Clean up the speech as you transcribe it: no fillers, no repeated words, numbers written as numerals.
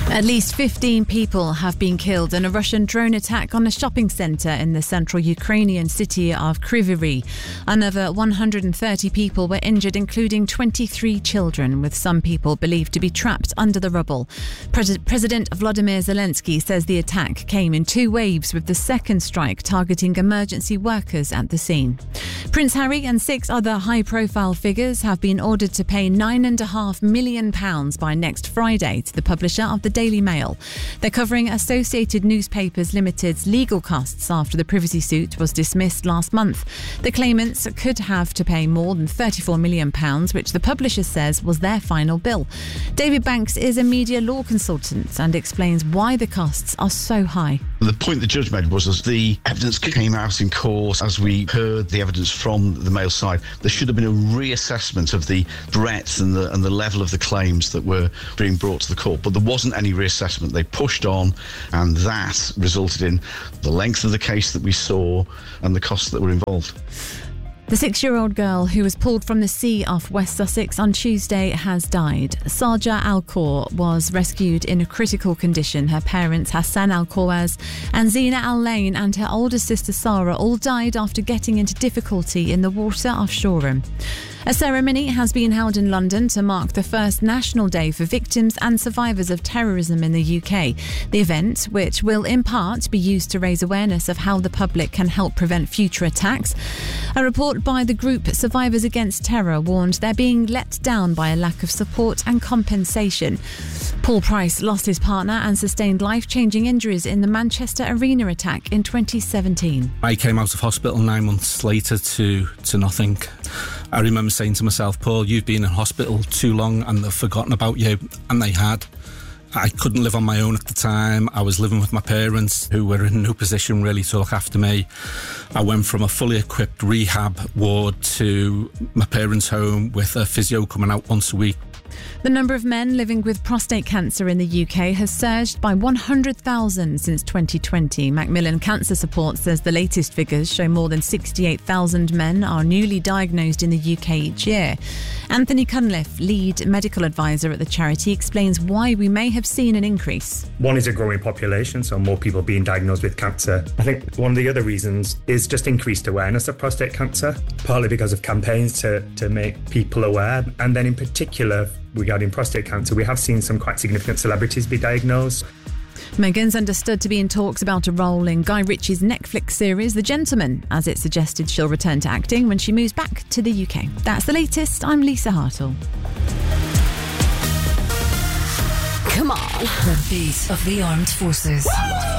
At least 15 people have been killed in a Russian drone attack on a shopping centre in the central Ukrainian city of Kryvyi Rih. Another 130 people were injured, including 23 children, with some people believed to be trapped under the rubble. President Volodymyr Zelensky says the attack came in two waves, with the second strike targeting emergency workers at the scene. Prince Harry and 6 other high-profile figures have been ordered to pay £9.5 million by next Friday to the publisher of the Daily Mail. They're covering Associated Newspapers Limited's legal costs after the privacy suit was dismissed last month. The claimants could have to pay more than £34 million, which the publisher says was their final bill. David Banks is a media law consultant and explains why the costs are so high. The point the judge made was, as the evidence came out in court, as we heard the evidence from the Mail side, there should have been a reassessment of the breadth and the level of the claims that were being brought to the court. But there wasn't any reassessment. They pushed on, and that resulted in the length of the case that we saw and the costs that were involved. The 6-year-old girl who was pulled from the sea off West Sussex on Tuesday has died. Sarja Al-Khor was rescued in a critical condition. Her parents, Hassan Al-Khawaz and Zina Al-Lain, and her older sister Sarah all died after getting into difficulty in the water off Shoreham. A ceremony has been held in London to mark the first National Day for victims and survivors of terrorism in the UK. The event, which will in part be used to raise awareness of how the public can help prevent future attacks. A report by the group Survivors Against Terror warned they're being let down by a lack of support and compensation. Paul Price lost his partner and sustained life-changing injuries in the Manchester Arena attack in 2017. I came out of hospital 9 months later to nothing. I remember saying to myself, Paul, you've been in hospital too long and they've forgotten about you. And they had. I couldn't live on my own at the time. I was living with my parents, who were in no position really to look after me. I went from a fully equipped rehab ward to my parents' home with a physio coming out once a week. The number of men living with prostate cancer in the UK has surged by 100,000 since 2020. Macmillan Cancer Support says the latest figures show more than 68,000 men are newly diagnosed in the UK each year. Anthony Cunliffe, lead medical advisor at the charity, explains why we may have seen an increase. One is a growing population, so more people being diagnosed with cancer. I think one of the other reasons is just increased awareness of prostate cancer, partly because of campaigns to make people aware. And then in particular, regarding prostate cancer, we have seen some quite significant celebrities be diagnosed. Meghan's understood to be in talks about a role in Guy Ritchie's Netflix series The Gentleman, as it suggested she'll return to acting when she moves back to the UK. That's the latest. I'm Lisa Hartle. Come on. The beat of the armed forces.